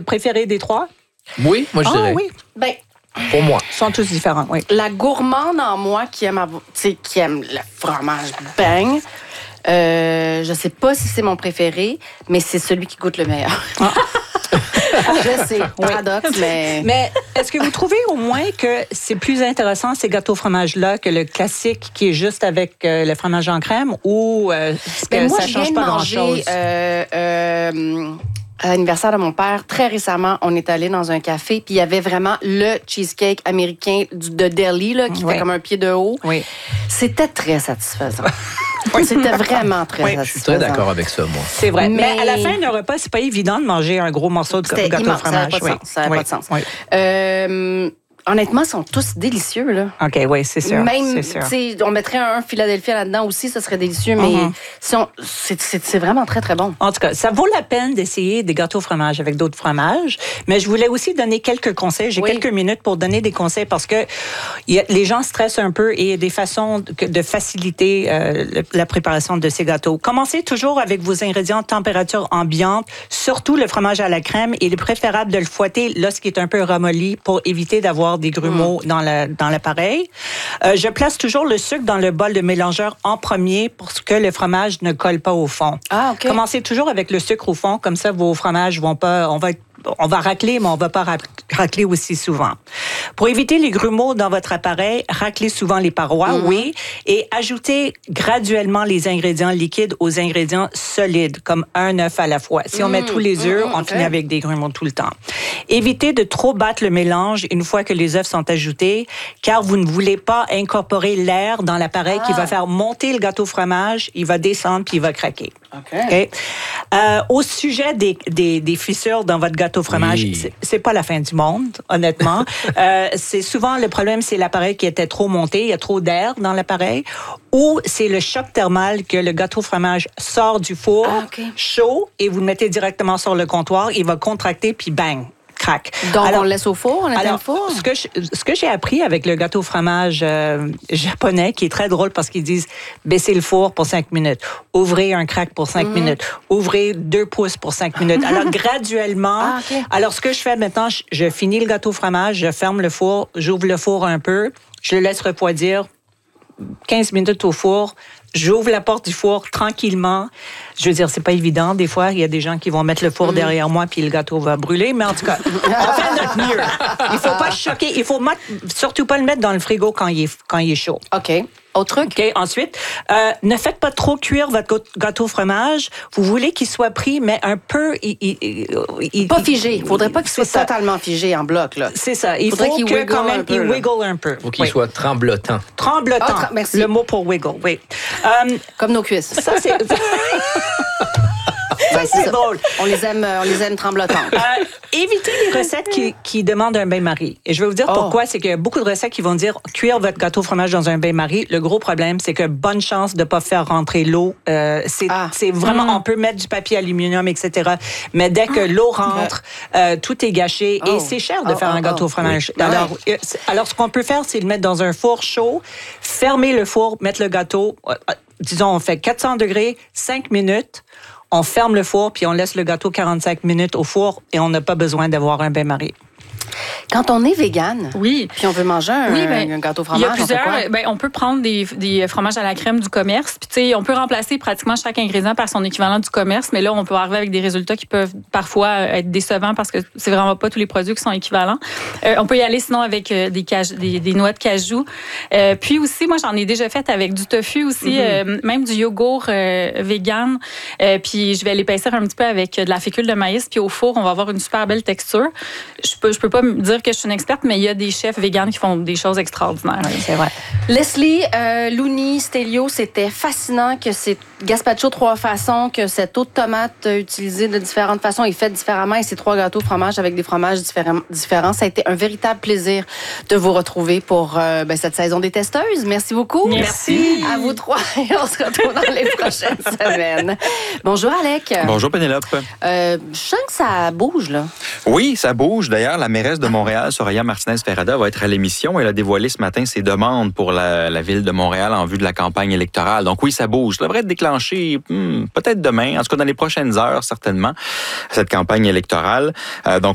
préféré des trois? Oui, moi je dirais. Oui. Ben, Pour moi. Ils sont tous différents, oui. la gourmande en moi qui aime le fromage bang, je sais pas si c'est mon préféré, mais c'est celui qui goûte le meilleur. Je sais, paradoxe, mais... Mais est-ce que vous trouvez au moins que c'est plus intéressant, ces gâteaux au fromage-là, que le classique qui est juste avec le fromage en crème, ou est-ce que moi, ça change pas grand-chose? À l'anniversaire de mon père, très récemment, on est allé dans un café, puis il y avait vraiment le cheesecake américain de Delhi, là, qui fait comme un pied de haut. Oui. C'était très satisfaisant. C'était vraiment très satisfaisant. Je suis très d'accord avec ça, moi. C'est vrai. Mais Mais à la fin d'un repas, c'est pas évident de manger un gros morceau de C'était gâteau au immense, fromage. ça n'avait pas de sens. Oui. Honnêtement, ils sont tous délicieux, là. OK, oui, c'est sûr. Même, c'est sûr. tu sais, on mettrait un Philadelphia là-dedans aussi, ça serait délicieux, mais c'est vraiment très, très bon. En tout cas, ça vaut la peine d'essayer des gâteaux au fromage avec d'autres fromages. Mais je voulais aussi donner quelques conseils. J'ai quelques minutes pour donner des conseils parce que les gens stressent un peu et il y a des façons de faciliter la préparation de ces gâteaux. Commencez toujours avec vos ingrédients de température ambiante, surtout le fromage à la crème. Il est préférable de le fouetter lorsqu'il est un peu ramolli pour éviter d'avoir des grumeaux dans l'appareil. Je place toujours le sucre dans le bol de mélangeur en premier pour que le fromage ne colle pas au fond. Ah, OK. Commencez toujours avec le sucre au fond, comme ça vos fromages vont pas... On va racler, mais on ne va pas racler aussi souvent. Pour éviter les grumeaux dans votre appareil, raclez souvent les parois, oui, et ajoutez graduellement les ingrédients liquides aux ingrédients solides, comme un œuf à la fois. Si on met tous les œufs, on finit avec des grumeaux tout le temps. Évitez de trop battre le mélange une fois que les œufs sont ajoutés, car vous ne voulez pas incorporer l'air dans l'appareil qui va faire monter le gâteau au fromage, il va descendre puis il va craquer. Okay? Au sujet des fissures dans votre gâteau au fromage, c'est pas la fin du monde, honnêtement. C'est souvent le problème, c'est l'appareil qui était trop monté, il y a trop d'air dans l'appareil, ou c'est le choc thermal que le gâteau au fromage sort du four chaud et vous le mettez directement sur le comptoir, il va contracter puis bang. Craque. Donc, on le laisse au four, on éteint le four? Ce que j'ai appris avec le gâteau au fromage japonais, qui est très drôle parce qu'ils disent baissez le four pour 5 minutes, ouvrez un crack pour 5 minutes, ouvrez 2 pouces pour 5 minutes. Alors, graduellement, alors ce que je fais maintenant, je finis le gâteau au fromage, je ferme le four, j'ouvre le four un peu, je le laisse refroidir 15 minutes au four. J'ouvre la porte du four tranquillement. Je veux dire, c'est pas évident. Des fois, il y a des gens qui vont mettre le four derrière moi puis le gâteau va brûler. Mais en tout cas, on fait notre mieux. Il faut pas choquer. Il faut surtout pas le mettre dans le frigo quand il est chaud. OK. Autre truc? OK. Ensuite, ne faites pas trop cuire votre gâteau au fromage. Vous voulez qu'il soit pris, mais un peu... Pas figé. Il ne faudrait pas qu'il soit totalement figé en bloc, là. C'est ça. Il faut que quand même il wiggle un peu. Il faut qu'il soit tremblotant. Tremblotant. Merci. Le mot pour wiggle, oui. Comme nos cuisses. Ça, c'est... c'est drôle. On les aime tremblotants. Évitez les recettes qui demandent un bain-marie. Et je vais vous dire pourquoi. C'est qu'il y a beaucoup de recettes qui vont dire cuire votre gâteau au fromage dans un bain-marie. Le gros problème, c'est que bonne chance de ne pas faire rentrer l'eau. C'est vraiment, on peut mettre du papier aluminium, etc. Mais dès que l'eau rentre, tout est gâché. Et c'est cher de faire un gâteau au fromage. Oui. Alors, ce qu'on peut faire, c'est le mettre dans un four chaud, fermer le four, mettre le gâteau, disons, on fait 400 degrés, 5 minutes. On ferme le four, puis on laisse le gâteau 45 minutes au four et on n'a pas besoin d'avoir un bain-marie. Quand on est végane, puis on veut manger un gâteau au fromage, il y a plusieurs. On peut prendre des fromages à la crème du commerce. Puis on peut remplacer pratiquement chaque ingrédient par son équivalent du commerce, mais là, on peut arriver avec des résultats qui peuvent parfois être décevants parce que c'est vraiment pas tous les produits qui sont équivalents. On peut y aller sinon avec des noix de cajou. Puis aussi, moi, j'en ai déjà fait avec du tofu aussi, même du yogourt vegan. Puis je vais l'épaissir un petit peu avec de la fécule de maïs. Puis au four, on va avoir une super belle texture. Je peux pas me dire que je suis une experte, mais il y a des chefs véganes qui font des choses extraordinaires. Oui, c'est vrai. Leslie, Louni, Stelio, c'était fascinant que c'est gazpacho 3 façons, que cette eau de tomate utilisée de différentes façons est faite différemment et ces 3 gâteaux au fromage avec des fromages différents. Ça a été un véritable plaisir de vous retrouver pour cette saison des testeuses. Merci beaucoup. Merci. À vous 3 et on se retrouve dans les prochaines semaines. Bonjour, Alec. Bonjour, Pénélope. Je sens que ça bouge, là. Oui, ça bouge. D'ailleurs, la mairesse de Montréal, Soraya Martinez-Ferrada, va être à l'émission. Elle a dévoilé ce matin ses demandes pour la ville de Montréal en vue de la campagne électorale. Donc oui, ça bouge. Ça devrait être déclenché peut-être demain, en tout cas dans les prochaines heures, certainement, cette campagne électorale. Donc